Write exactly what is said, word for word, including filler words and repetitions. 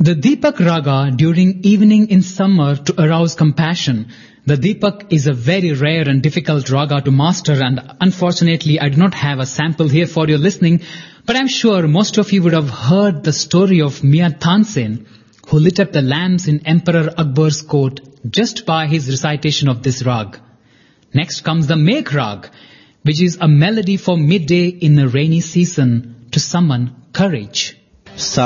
The Deepak Raga during evening in summer to arouse compassion. The Deepak is a very rare and difficult raga to master, and unfortunately I do not have a sample here for your listening, but I'm sure most of you would have heard the story of Mian Tansen, who lit up the lamps in Emperor Akbar's court just by his recitation of this rag. Next comes the Megh Rag, which is a melody for midday in a rainy season to summon courage.